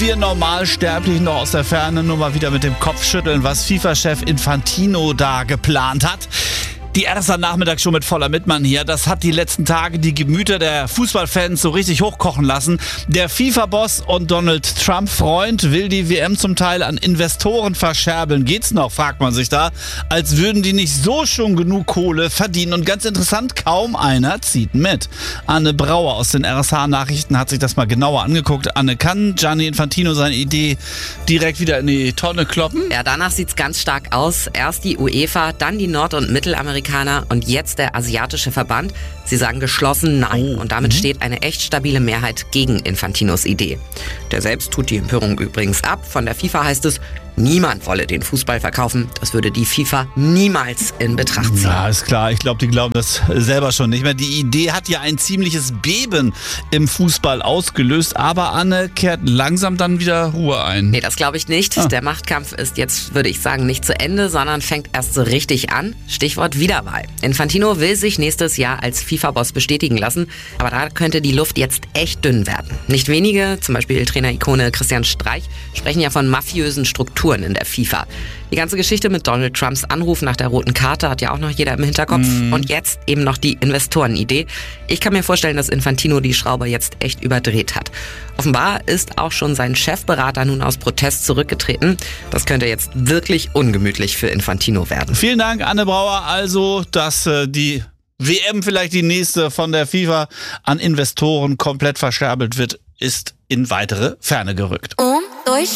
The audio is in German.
Wir Normalsterblichen noch aus der Ferne nur mal wieder mit dem Kopf schütteln, was FIFA-Chef Infantino da geplant hat. Die erste Nachmittagsshow mit Voller Mittmann hier, das hat die letzten Tage die Gemüter der Fußballfans so richtig hochkochen lassen. Der FIFA-Boss und Donald Trump-Freund will die WM zum Teil an Investoren verscherbeln. Geht's noch, fragt man sich da, als würden die nicht so schon genug Kohle verdienen. Und ganz interessant, kaum einer zieht mit. Anne Brauer aus den RSH-Nachrichten hat sich das mal genauer angeguckt. Anne, kann Gianni Infantino seine Idee direkt wieder in die Tonne kloppen? Ja, danach sieht's ganz stark aus. Erst die UEFA, dann die Nord- und Mittelamerikaner und jetzt der asiatische Verband. Sie sagen geschlossen Nein. Und damit steht eine echt stabile Mehrheit gegen Infantinos Idee. Der selbst tut die Empörung übrigens ab. Von der FIFA heißt es, niemand wolle den Fußball verkaufen. Das würde die FIFA niemals in Betracht ziehen. Ja, ist klar. Ich glaube, die glauben das selber schon nicht mehr. Die Idee hat ja ein ziemliches Beben im Fußball ausgelöst. Aber Anne kehrt langsam dann wieder Ruhe ein. Nee, das glaube ich nicht. Der Machtkampf ist jetzt, würde ich sagen, nicht zu Ende, sondern fängt erst so richtig an. Stichwort Wiederwahl. Infantino will sich nächstes Jahr als FIFA-Boss bestätigen lassen. Aber da könnte die Luft jetzt echt dünn werden. Nicht wenige, zum Beispiel Trainerikone Christian Streich, sprechen ja von mafiösen Strukturen in der FIFA. Die ganze Geschichte mit Donald Trumps Anruf nach der roten Karte hat ja auch noch jeder im Hinterkopf. Und jetzt eben noch die Investorenidee. Ich kann mir vorstellen, dass Infantino die Schraube jetzt echt überdreht hat. Offenbar ist auch schon sein Chefberater nun aus Protest zurückgetreten. Das könnte jetzt wirklich ungemütlich für Infantino werden. Vielen Dank, Anne Brauer. Also, dass die WM vielleicht die nächste von der FIFA an Investoren komplett verscherbelt wird, ist in weitere Ferne gerückt. Durch